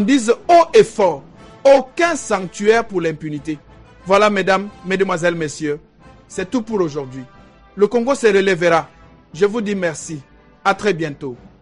dise haut et fort. Aucun sanctuaire pour l'impunité. Voilà, mesdames, mesdemoiselles, messieurs, c'est tout pour aujourd'hui. Le Congo se relèvera. Je vous dis merci. À très bientôt.